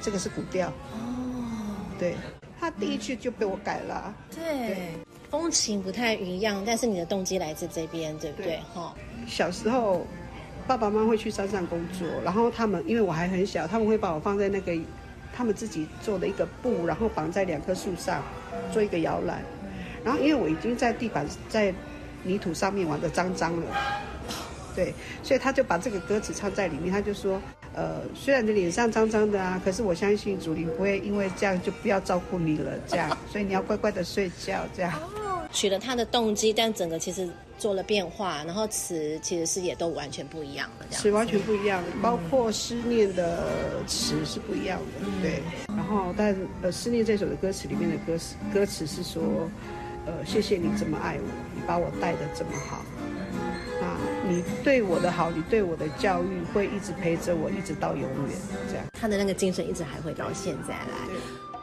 这个是古调。对，他第一句就被我改了。 对，风情不太一样，但是你的动机来自这边，对不对？ 小时候爸爸妈妈会去山上工作，然后他们因为我还很小，他们会把我放在那个他们自己做的一个布，然后绑在2棵树上做一个摇篮，然后因为我已经在地板在泥土上面玩得脏脏了，对，所以他就把这个歌词唱在里面，他就说虽然你脸上脏脏的啊，可是我相信主灵不会因为这样就不要照顾你了，这样，所以你要乖乖的睡觉，这样。 取了他的动机，但整个其实做了变化，然后词其实是也都完全不一样的，这样是完全不一样的，包括思念的词是不一样的，对。然后但思念这首的歌词里面的歌词是说，谢谢你这么爱我，你把我带得这么好。你对我的好，你对我的教育会一直陪着我，一直到永远，这样。 他的那个精神一直还会到现在来。